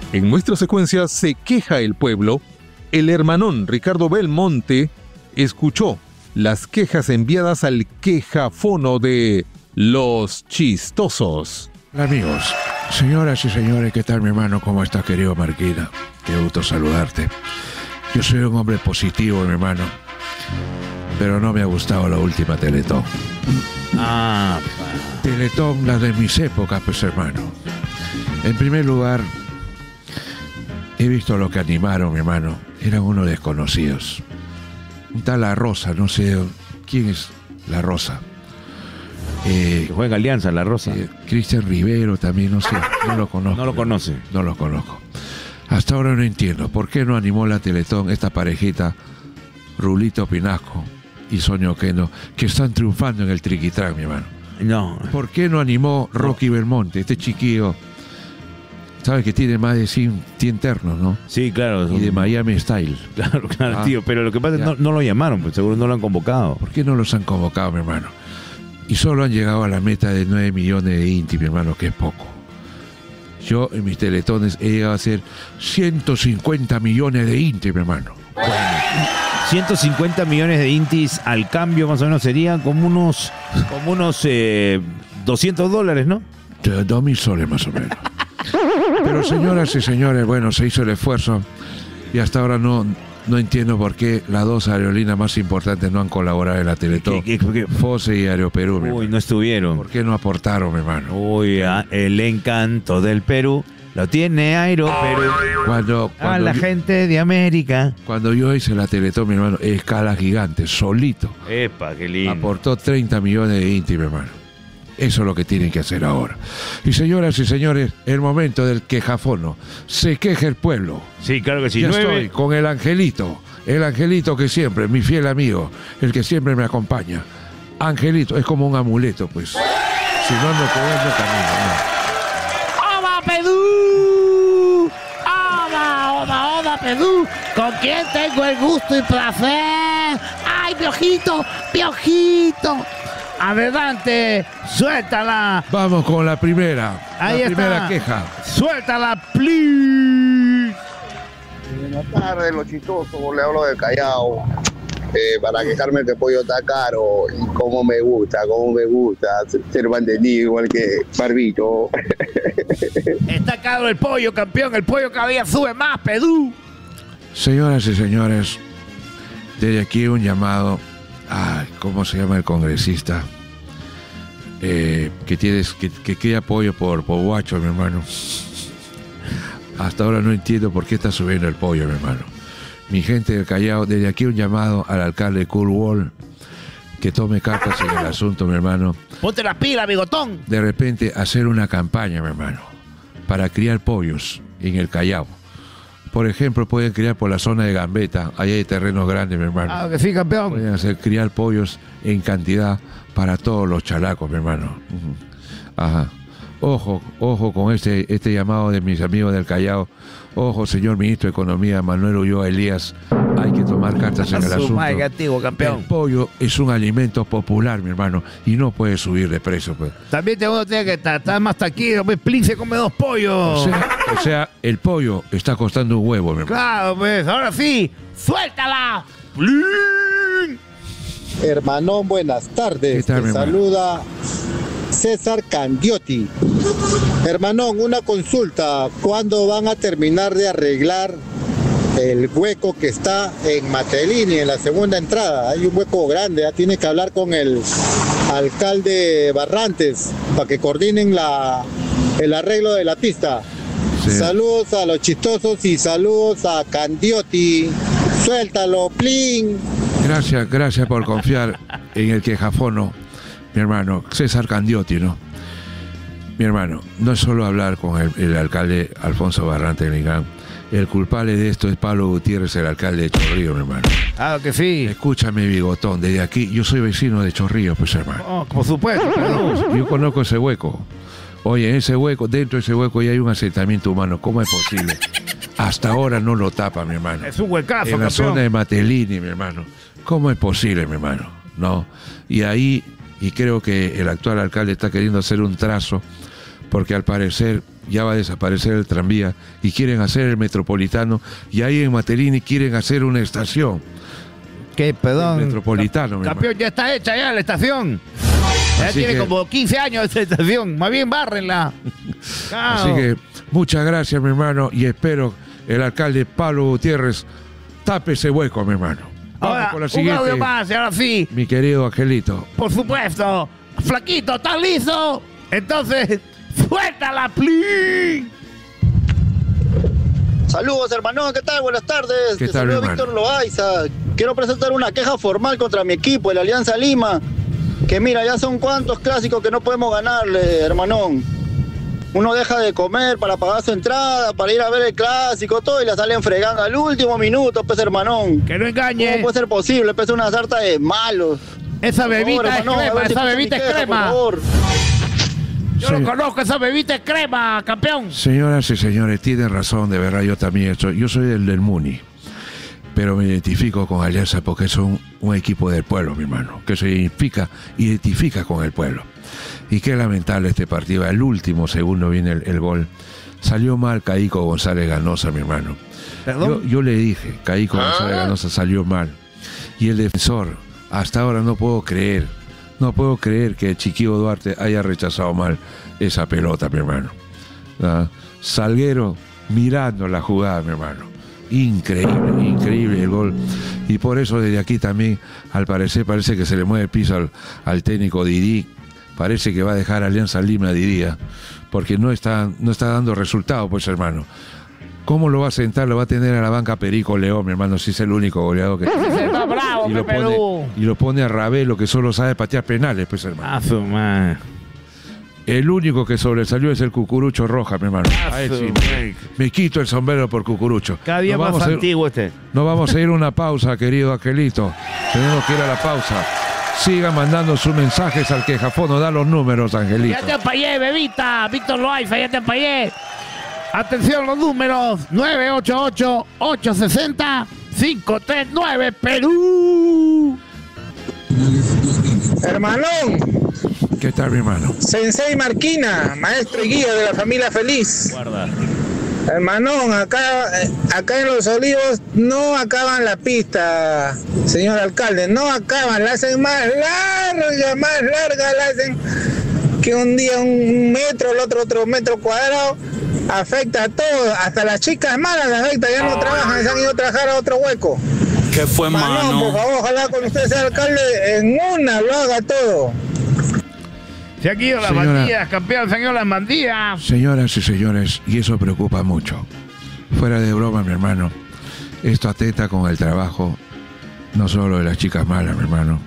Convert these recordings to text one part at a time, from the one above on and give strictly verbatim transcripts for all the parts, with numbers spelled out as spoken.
En nuestra secuencia Se queja el pueblo, el hermanón Ricardo Belmonte escuchó las quejas enviadas al quejafono de Los Chistosos. Amigos, señoras y señores, ¿qué tal mi hermano? ¿Cómo estás, querido Marquina? Qué gusto saludarte. Yo soy un hombre positivo, mi hermano, pero no me ha gustado la última Teletón. Ah, Teletón, la de mis épocas, pues hermano. En primer lugar, he visto lo que animaron, mi hermano. Eran unos desconocidos. Un tal La Rosa, no sé quién es La Rosa. Eh, que juega Alianza, La Rosa. Eh, Cristian Rivero también, no sé, no lo conozco. No lo conoce. No lo conozco. Hasta ahora no entiendo por qué no animó la Teletón esta parejita, Rulito Pinasco y Soño Queno, que están triunfando en el triquitrack, mi hermano. No. ¿Por qué no animó Rocky Belmonte, este chiquillo? Sabes que tiene más de cien, cien ternos, ¿no? Sí, claro. Y de Miami Style. Claro, claro, Ah, tío. Pero lo que pasa es que no, no lo llamaron, pues seguro no lo han convocado. ¿Por qué no los han convocado, mi hermano? Y solo han llegado a la meta de nueve millones de inti, mi hermano, que es poco. Yo en mis teletones he llegado a hacer ciento cincuenta millones de inti, mi hermano. Bueno, ciento cincuenta millones de intis al cambio más o menos serían como unos, como unos eh, doscientos dólares, ¿no? Dos mil soles más o menos. Pero señoras y señores, bueno, se hizo el esfuerzo y hasta ahora no, no entiendo por qué las dos aerolíneas más importantes no han colaborado en la Teletón. ¿Qué, qué, qué? Fose y Aeroperú, mi Uy, hermano. no estuvieron. ¿Por qué no aportaron, mi hermano? Uy, ah, el encanto del Perú lo tiene Aeroperú. Cuando, A cuando, la yo, gente de América. cuando yo hice la Teletón, mi hermano, escala gigante, solito. Epa, qué lindo. Aportó treinta millones de inti, mi hermano. Eso es lo que tienen que hacer ahora. Y señoras y señores, el momento del quejafono. Se queja el pueblo. Sí, claro que sí. Ya Nueve- estoy con el angelito. El angelito que siempre, mi fiel amigo, el que siempre me acompaña. Angelito, es como un amuleto, pues. Si no ando con él, no camino. No. ¡Oda, Perú! ¡Oda, oda, oda, Perú! ¿Con quién tengo el gusto y placer? ¡Ay, Piojito, Piojito! Adelante, suéltala. Vamos con la primera. Ahí la está. primera queja. Suéltala, please. Buenas tardes, los chistosos, le hablo del Callao. Eh, para quejarme que el pollo está caro y cómo me gusta, cómo me gusta ser mantenido igual que Barbito. Está caro el pollo, campeón. El pollo cada día sube más, Perú. Señoras y señores, desde aquí un llamado a, ¿cómo se llama el congresista? Eh, que tienes, que, que quiere apoyo por, por Guacho, mi hermano. Hasta ahora no entiendo por qué está subiendo el pollo, mi hermano. Mi gente del Callao, desde aquí un llamado al alcalde de Cool Wall, que tome cartas en el asunto, mi hermano. Ponte las pilas, bigotón. De repente hacer una campaña, mi hermano, para criar pollos en el Callao. Por ejemplo, pueden criar por la zona de Gambetta, ahí hay terrenos grandes, mi hermano. Ah, que sí, campeón. Pueden hacer criar pollos en cantidad para todos los chalacos, mi hermano. Ujú. Ajá. Ojo, ojo con este, este llamado de mis amigos del Callao. Ojo, señor ministro de Economía, Manuel Ulloa Elías. Hay que tomar cartas en el Su asunto. madre, antiguo, campeón. El pollo es un alimento popular, mi hermano, y no puede subir de precio, pues. También te uno tiene que estar, estar más taquero. Pues, Plin se come dos pollos. O sea, o sea, el pollo está costando un huevo, mi hermano. Claro, pues, ahora sí, suéltala. Plin. Hermanón, buenas tardes. ¿Qué tal, mi Te hermano? saluda César Candiotti. Hermanón, una consulta. ¿Cuándo van a terminar de arreglar el hueco que está en Matelini, en la segunda entrada? Hay un hueco grande, ya tiene que hablar con el alcalde Barrantes para que coordinen la, el arreglo de la pista. Sí. Saludos a los chistosos y saludos a Candiotti. Suéltalo, plin. Gracias, gracias por confiar en el quejafono, mi hermano, César Candiotti, ¿no? Mi hermano, no es solo hablar con el, el alcalde Alfonso Barrantes Lingán. El culpable de esto es Pablo Gutiérrez, el alcalde de Chorrillos, mi hermano. Ah, que sí. Escúchame, bigotón, desde aquí, yo soy vecino de Chorrillos, pues, hermano. Oh, por supuesto, Perú. Yo conozco ese hueco. Oye, en ese hueco, dentro de ese hueco ya hay un asentamiento humano. ¿Cómo es posible? Hasta ahora no lo tapa, mi hermano. Es un huecazo, En la campeón. zona de Matelini, mi hermano. ¿Cómo es posible, mi hermano? No. Y ahí, y creo que el actual alcalde está queriendo hacer un trazo, porque al parecer ya va a desaparecer el tranvía y quieren hacer el metropolitano, y ahí en Matelini quieren hacer una estación. ¿Qué, perdón? El metropolitano, mi Campeón, hermano. ya está hecha ya la estación. Ya Así tiene que- como quince años esta estación. Más bien bárrenla. Claro. Así que muchas gracias, mi hermano, y espero el alcalde Pablo Gutiérrez tape ese hueco, mi hermano. Vamos Ahora, con la un siguiente, audio más, y ahora sí. mi querido Angelito. Por supuesto. Flaquito, ¿estás listo? Entonces, suéltala, please. Saludos, hermano, ¿qué tal? Buenas tardes. ¿Qué Te tal, saluda hermano? Víctor Loaiza. Quiero presentar una queja formal contra mi equipo, el Alianza Lima. Que mira, ya son cuantos clásicos que no podemos ganarle, hermanón. Uno deja de comer para pagar su entrada, para ir a ver el clásico, todo, y la salen fregando al último minuto, pues, hermanón. Que no engañe. ¿Cómo puede ser posible? Pues una sarta de malos. Esa Por favor, bebita es hermanón, a crema, ver si esa escucha mi bebita es queja, por crema. favor. Yo Sí. lo conozco, esa bebita es crema, campeón. Señoras y señores, tienen razón, de verdad, yo también soy, yo soy del, del Muni, pero me identifico con Alianza porque son un equipo del pueblo, mi hermano, que se identifica, identifica con el pueblo. Y qué lamentable este partido, al último segundo viene el, el gol. Salió mal Caico González Ganosa, mi hermano. Perdón. Yo, yo le dije, Caico González Ganosa salió mal. Y el defensor, hasta ahora no puedo creer, no puedo creer que Chiquillo Duarte haya rechazado mal esa pelota, mi hermano. ¿Ah? Salguero mirando la jugada, mi hermano. Increíble, increíble el gol. Y por eso desde aquí también, al parecer, parece que se le mueve el piso al, al técnico Didi. Parece que va a dejar Alianza Lima Didi, porque no está, no está dando resultado, pues, hermano. ¿Cómo lo va a sentar? Lo va a tener a la banca Perico León, mi hermano, si es el único goleador que tiene. Está bravo, Y lo, Pepe pone, Lu. y lo pone a Ravelo, que solo sabe patear penales, pues, hermano. A su madre. El único que sobresalió es el Cucurucho Roja, mi hermano. A A él su sí, madre. me quito el sombrero por Cucurucho. Cada día Nos más vamos a ir- antiguo este. Nos vamos a ir a una pausa, querido Angelito. Tenemos que ir a la pausa. Siga mandando sus mensajes al quejafono. Da los números, Angelito. Ya te apayé, bebita. Víctor Loaiza, ya te apayé. Atención, los números. nueve ocho ocho, ocho seis cero, cinco tres nueve, Perú. Hermanón, ¿Qué tal, mi hermano? Sensei Marquina, maestro y guía de la familia feliz. Guarda. Hermanón, acá, eh, acá en Los Olivos no acaban la pista, señor alcalde, no acaban, la hacen más larga, más larga, la hacen que un día un metro, el otro otro metro cuadrado, afecta a todo, hasta las chicas malas las afecta, ya no trabajan, se han ido a trabajar a otro hueco. ¿Qué fue, Hermanón, por mano? favor, ojalá con usted sea alcalde, en una lo haga todo. Se han ido las Señora. mandías, campeón, se han ido las mandías. Señoras y señores, y eso preocupa mucho. Fuera de broma, mi hermano, esto atenta con el trabajo, no solo de las chicas malas, mi hermano.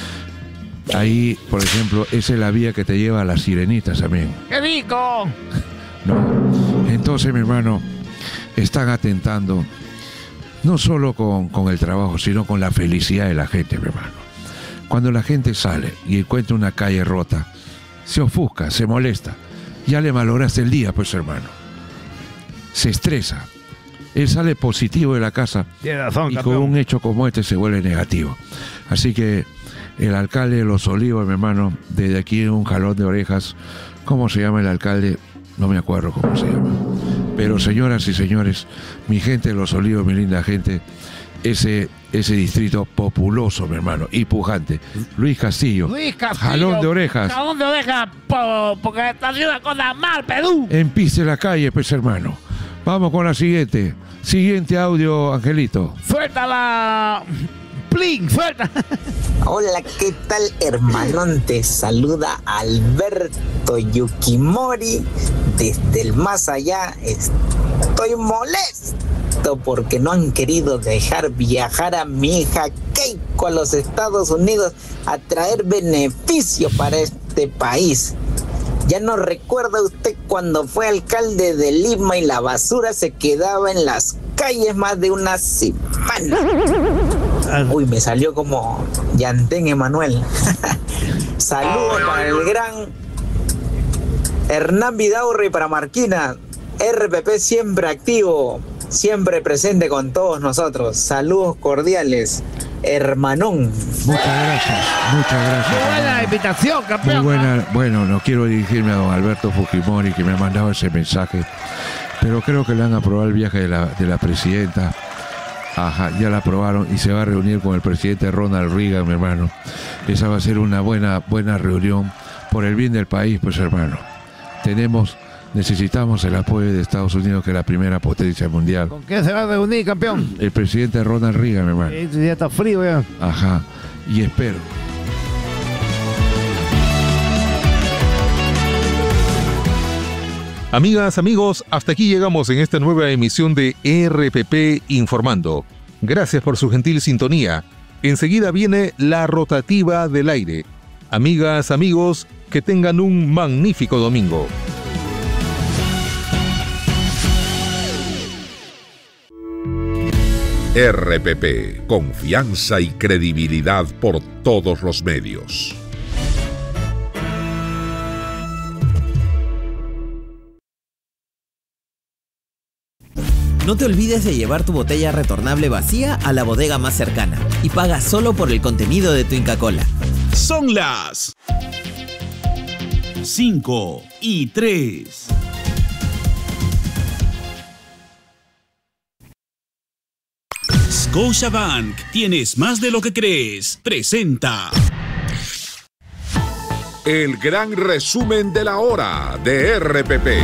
Ahí, por ejemplo, esa es la vía que te lleva a las sirenitas también. ¡Qué rico! ¿No? Entonces, mi hermano, están atentando no solo con, con el trabajo, sino con la felicidad de la gente, mi hermano. Cuando la gente sale y encuentra una calle rota, se ofusca, se molesta. Ya le malograste el día, pues, hermano. Se estresa. Él sale positivo de la casa Tiene razón, y con campeón. un hecho como este se vuelve negativo. Así que el alcalde de Los Olivos, mi hermano, desde aquí un jalón de orejas. ¿Cómo se llama el alcalde? No me acuerdo cómo se llama. Pero señoras y señores, mi gente de Los Olivos, mi linda gente, ese, ese distrito populoso, mi hermano, y pujante. Luis Castillo. Luis Castillo. Jalón de orejas. Jalón de orejas, po- porque está haciendo las cosas mal, Perú. Empiste la calle, pues, hermano. Vamos con la siguiente. Siguiente audio, Angelito. Suéltala. Plin, suelta. Hola, ¿qué tal, hermanón? Te saluda Alberto Yukimori desde el más allá. Estoy molesto porque no han querido dejar viajar a mi hija Keiko a los Estados Unidos a traer beneficio para este país. Ya no recuerda usted cuando fue alcalde de Lima y la basura se quedaba en las calles más de una semana. Uy, me salió como Yantén Emanuel. Saludos para el gran Hernán Vidaurri y para Marquina. R P P siempre activo, siempre presente con todos nosotros. Saludos cordiales. hermanón. Muchas gracias, muchas gracias. Muy buena hermano. invitación, campeón. Muy buena. Bueno, no quiero dirigirme a don Alberto Fujimori, que me ha mandado ese mensaje, pero creo que le han aprobado el viaje de la, de la presidenta. Ajá, ya la aprobaron y se va a reunir con el presidente Ronald Reagan, mi hermano. Esa va a ser una buena, buena reunión por el bien del país, pues, hermano. Tenemos, necesitamos el apoyo de Estados Unidos, que es la primera potencia mundial. ¿Con quién se va a reunir, campeón? El presidente Ronald Reagan, mi hermano. Sí, ya está frío ya. Ajá, y espero. Amigas, amigos, hasta aquí llegamos en esta nueva emisión de R P P Informando. Gracias por su gentil sintonía. Enseguida viene la rotativa del aire. Amigas, amigos, que tengan un magnífico domingo. R P P, confianza y credibilidad por todos los medios. No te olvides de llevar tu botella retornable vacía a la bodega más cercana y paga solo por el contenido de tu Inca Kola. Son las cinco y tres. Scotiabank, tienes más de lo que crees. Presenta El gran resumen de la hora de R P P.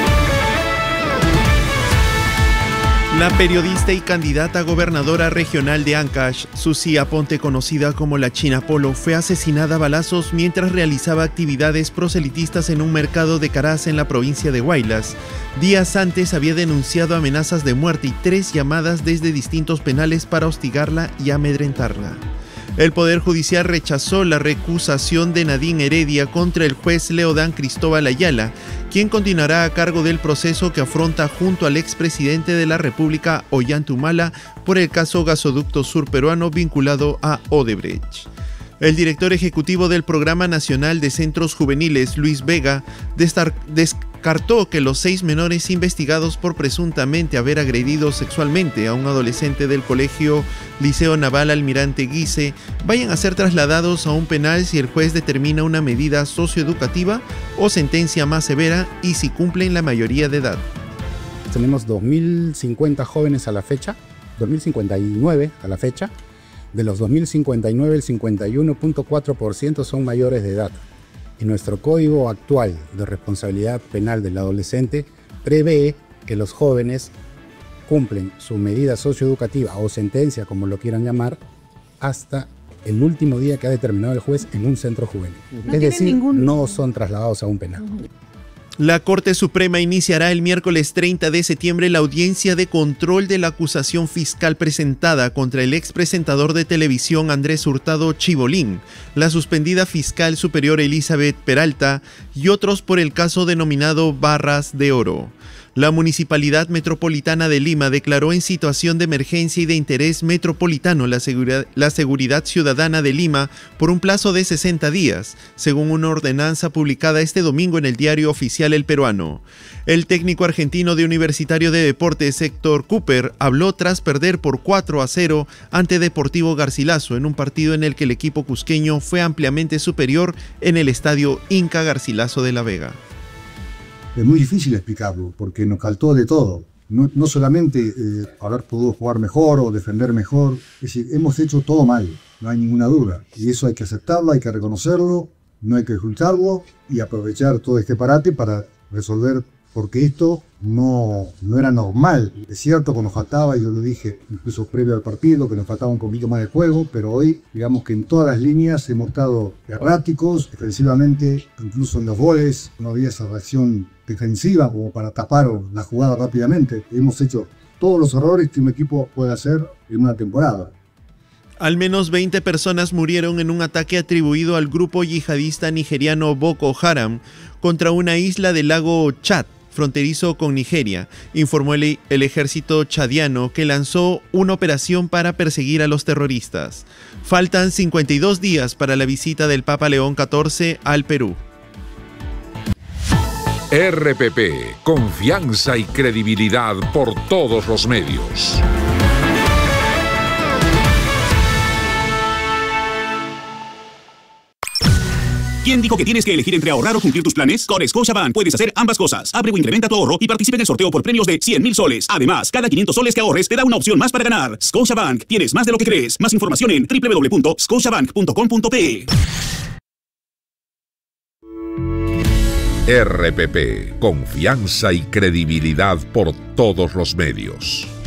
La periodista y candidata gobernadora regional de Ancash, Susi Aponte, conocida como la China Polo, fue asesinada a balazos mientras realizaba actividades proselitistas en un mercado de Caraz en la provincia de Huaylas. Días antes había denunciado amenazas de muerte y tres llamadas desde distintos penales para hostigarla y amedrentarla. El Poder Judicial rechazó la recusación de Nadine Heredia contra el juez Leodán Cristóbal Ayala, quien continuará a cargo del proceso que afronta junto al expresidente de la República, Ollanta Humala, por el caso Gasoducto Sur Peruano vinculado a Odebrecht. El director ejecutivo del Programa Nacional de Centros Juveniles, Luis Vega, descartó que los seis menores investigados por presuntamente haber agredido sexualmente a un adolescente del colegio Liceo Naval Almirante Guise vayan a ser trasladados a un penal si el juez determina una medida socioeducativa o sentencia más severa y si cumplen la mayoría de edad. Tenemos dos mil cincuenta jóvenes a la fecha, dos mil cincuenta y nueve a la fecha. De los dos mil cincuenta y nueve, el cincuenta y uno punto cuatro por ciento son mayores de edad. Y nuestro Código actual de responsabilidad penal del adolescente prevé que los jóvenes cumplen su medida socioeducativa o sentencia, como lo quieran llamar, hasta el último día que ha determinado el juez en un centro juvenil. No es decir, ningún... no son trasladados a un penal. La Corte Suprema iniciará el miércoles treinta de septiembre la audiencia de control de la acusación fiscal presentada contra el expresentador de televisión Andrés Hurtado Chibolín, la suspendida fiscal superior Elizabeth Peralta y otros por el caso denominado Barras de Oro. La Municipalidad Metropolitana de Lima declaró en situación de emergencia y de interés metropolitano la seguridad, la seguridad ciudadana de Lima por un plazo de sesenta días, según una ordenanza publicada este domingo en el diario oficial El Peruano. El técnico argentino de Universitario de Deportes, Héctor Cooper, habló tras perder por cuatro a cero ante Deportivo Garcilaso en un partido en el que el equipo cusqueño fue ampliamente superior en el estadio Inca Garcilaso de La Vega. Es muy difícil explicarlo, porque nos faltó de todo. No, no solamente eh, haber podido jugar mejor o defender mejor, es decir, hemos hecho todo mal, no hay ninguna duda. Y eso hay que aceptarlo, hay que reconocerlo, no hay que ocultarlo y aprovechar todo este parate para resolver, porque esto no, no era normal. Es cierto que nos faltaba, yo lo dije incluso previo al partido, que nos faltaba un poquito más de juego, pero hoy, digamos que en todas las líneas hemos estado erráticos, defensivamente, incluso en los goles, no había esa reacción defensiva como para tapar la jugada rápidamente. Hemos hecho todos los errores que un equipo puede hacer en una temporada. Al menos veinte personas murieron en un ataque atribuido al grupo yihadista nigeriano Boko Haram contra una isla del lago Chad, fronterizo con Nigeria, informó el, el ejército chadiano, que lanzó una operación para perseguir a los terroristas. Faltan cincuenta y dos días para la visita del Papa León catorce al Perú. R P P, confianza y credibilidad por todos los medios. ¿Quién dijo que tienes que elegir entre ahorrar o cumplir tus planes? Con Scotiabank puedes hacer ambas cosas. Abre o incrementa tu ahorro y participa en el sorteo por premios de cien mil soles. Además, cada quinientos soles que ahorres te da una opción más para ganar. Scotiabank, tienes más de lo que crees. Más información en doble u doble u doble u punto scotiabank punto com punto pe. R P P, confianza y credibilidad por todos los medios.